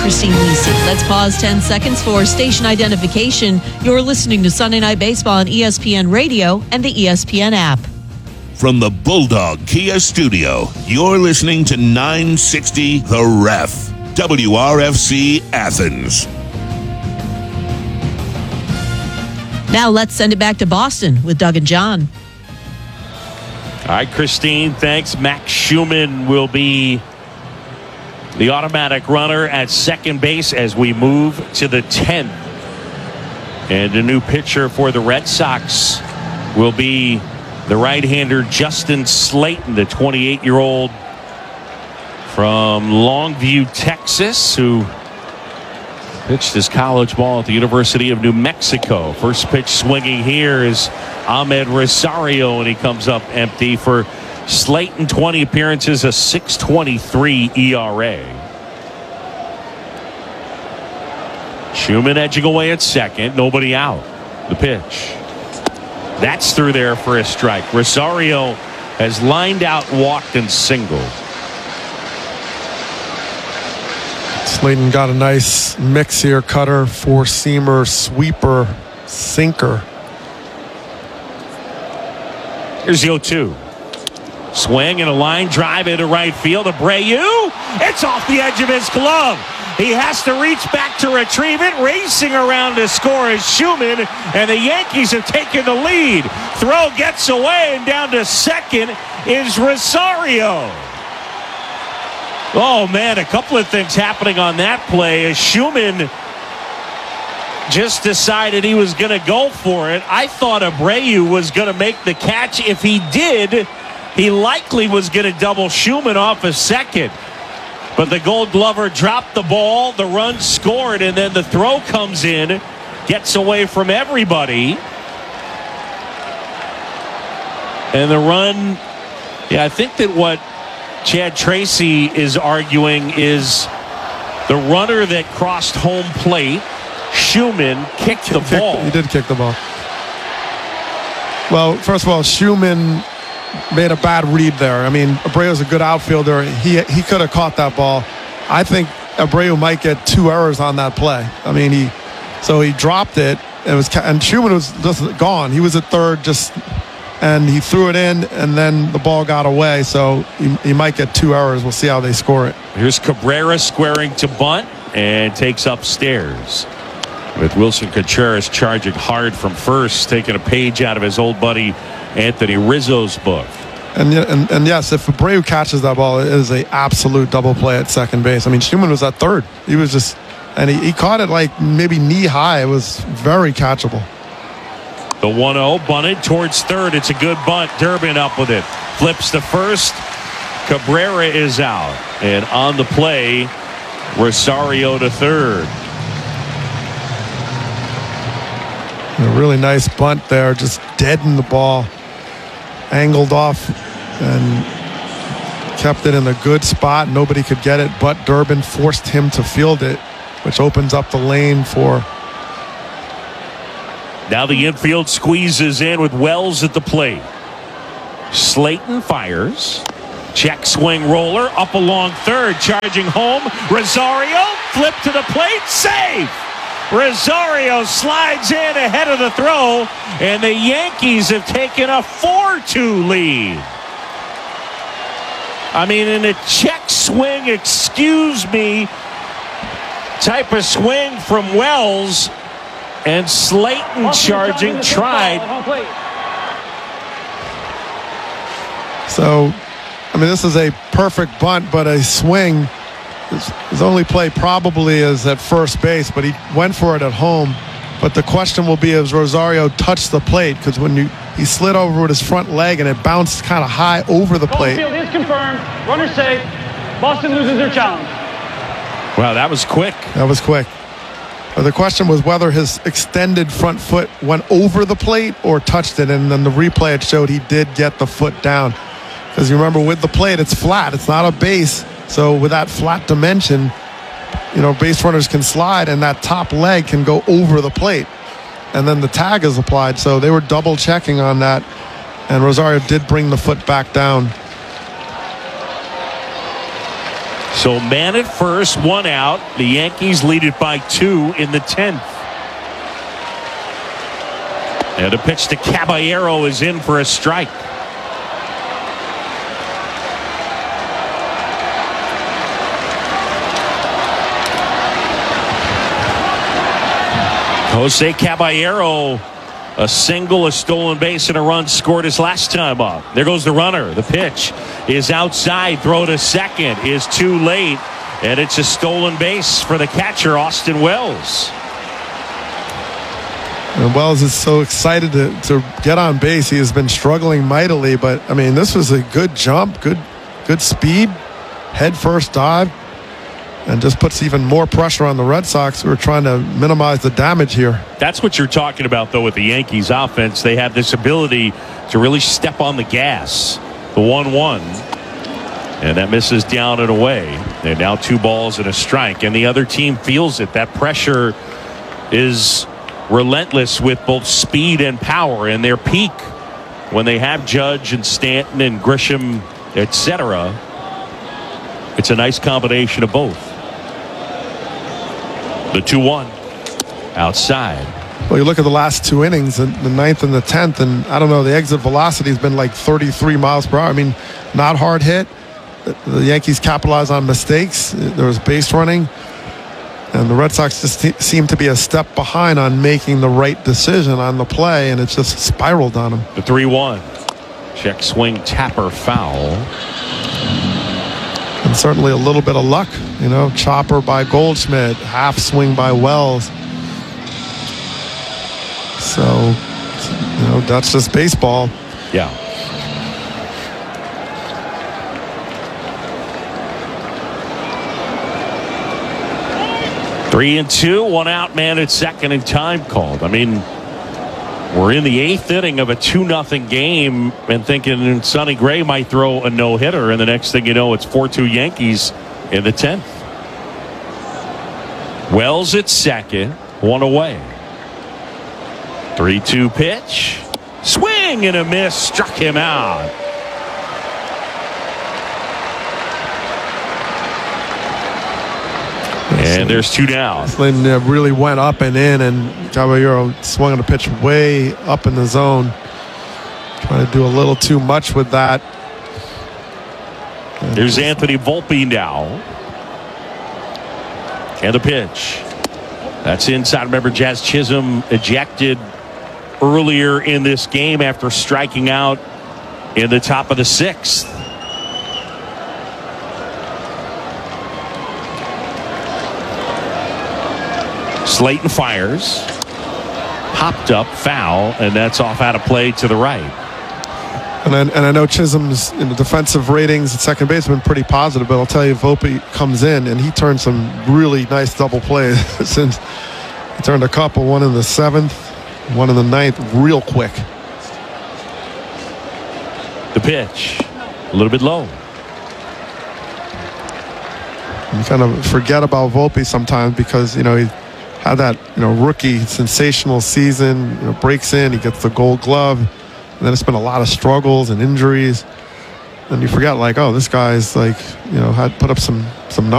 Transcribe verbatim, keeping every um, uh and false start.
Christine Lisi. Let's pause ten seconds for station identification. You're listening to Sunday Night Baseball on E S P N Radio and the E S P N app. From the Bulldog Kia Studio, you're listening to nine sixty The Ref, W R F C Athens. Now let's send it back to Boston with Doug and John. All right, Christine, thanks. Max Schumann will be the automatic runner at second base as we move to the tenth. And a new pitcher for the Red Sox will be the right-hander Justin Slayton, the twenty-eight-year-old from Longview, Texas, who pitched his college ball at the University of New Mexico. First pitch swinging here is Ahmed Rosario, and he comes up empty for Slayton. twenty appearances, a six twenty-three E R A. Schumann edging away at second. Nobody out. The pitch. That's through there for a strike. Rosario has lined out, walked, and singled. Slayton got a nice mix here. Cutter, four-seamer, sweeper, sinker. Here's the oh two. Swing and a line drive into right field. Abreu. It's off the edge of his glove. He has to reach back to retrieve it. Racing around to score is Schumann, and the Yankees have taken the lead. Throw gets away, and down to second is Rosario. Oh, man, a couple of things happening on that play as Schumann just decided he was going to go for it. I thought Abreu was going to make the catch. If he did, he likely was going to double Schumann off a second. But the Gold Glover dropped the ball, the run scored, and then the throw comes in, gets away from everybody. And the run, yeah, I think that what Chad Tracy is arguing is the runner that crossed home plate, Schumann, kicked the Kick, ball. He did kick the ball. Well, first of all, Schumann made a bad read there. I mean, Abreu's a good outfielder. He he could have caught that ball. I think Abreu might get two errors on that play. I mean, he so he dropped it. And it was and Schumann was just gone. He was at third, just and he threw it in, and then the ball got away. So he, he might get two errors. We'll see how they score it. Here's Cabrera squaring to bunt and takes upstairs. With Wilson Contreras charging hard from first, taking a page out of his old buddy Anthony Rizzo's book. And, and and yes, if Abreu catches that ball, it is an absolute double play at second base. I mean, Schumann was at third. He was just, and he, he caught it like maybe knee high. It was very catchable. The one oh bunted towards third. It's a good bunt. Durbin up with it. Flips to first. Cabrera is out. And on the play, Rosario to third. A really nice bunt there, just deadened the ball, angled off, and kept it in a good spot. Nobody could get it, but Durbin forced him to field it, which opens up the lane for. Now the infield squeezes in with Wells at the plate. Slayton fires. Check swing roller up along third, charging home. Rosario flip to the plate, save. Rosario slides in ahead of the throw, and the Yankees have taken a four two lead. I mean, in a check swing, excuse me, type of swing from Wells, and Slayton charging, tried. So, I mean, this is a perfect bunt, but a swing. His only play probably is at first base, but he went for it at home. But the question will be, if Rosario touched the plate, because when you he slid over with his front leg and it bounced kind of high over the plate. Field is confirmed. Runner safe. Boston loses their challenge. Wow, that was quick. That was quick. But the question was whether his extended front foot went over the plate or touched it, and then the replay it showed he did get the foot down. Because you remember, with the plate, it's flat. It's not a base. So with that flat dimension, you know, base runners can slide, and that top leg can go over the plate. And then the tag is applied. So they were double checking on that. And Rosario did bring the foot back down. So man at first, one out. The Yankees lead it by two in the tenth. And a pitch to Caballero is in for a strike. Jose Caballero, a single, a stolen base, and a run scored his last time up. There goes the runner. The pitch is outside. Throw to second is too late. And it's a stolen base for the catcher, Austin Wells. And Wells is so excited to, to get on base. He has been struggling mightily, but I mean, this was a good jump, good, good speed, head first dive, and just puts even more pressure on the Red Sox, who are trying to minimize the damage here. That's what you're talking about, though, with the Yankees offense. They have this ability to really step on the gas. The one one. And that misses down and away. And now two balls and a strike. And the other team feels it. That pressure is relentless with both speed and power. And their peak, when they have Judge and Stanton and Grisham, et cetera, it's a nice combination of both. The two one outside. Well, you look at the last two innings, the ninth and the tenth, and I don't know, the exit velocity has been like thirty-three miles per hour. I mean, not hard hit. The Yankees capitalized on mistakes. There was base running. And the Red Sox just seem to be a step behind on making the right decision on the play, and it just spiraled on them. The three one. Check swing, tapper, foul. And certainly a little bit of luck, you know, chopper by Goldschmidt, half swing by Wells. So, you know, that's just baseball. Yeah. Three and two, one out, man at second, and time called. I mean, we're in the eighth inning of a two nothing game, and thinking Sonny Gray might throw a no-hitter, and the next thing you know, it's four two Yankees in the tenth. Wells at second, one away. three two pitch. Swing and a miss, struck him out. And there's two down. Flynn uh, really went up and in, and Caballero swung on a pitch way up in the zone. Trying to do a little too much with that. And there's Anthony Volpe now. And the pitch. That's inside. Remember, Jazz Chisholm ejected earlier in this game after striking out in the top of the sixth. Slayton fires. Popped up, foul, and that's off out of play to the right. And I, and I know Chisholm's in the defensive ratings at second base have been pretty positive, but I'll tell you, Volpe comes in and he turned some really nice double plays. Since he turned a couple, one in the seventh, one in the ninth, real quick. The pitch, a little bit low. You kind of forget about Volpe sometimes because, you know, he had that, you know, rookie sensational season, you know, breaks in, he gets the Gold Glove, and then it's been a lot of struggles and injuries. And you forget, like, oh, this guy's like, you know, had put up some some numbers.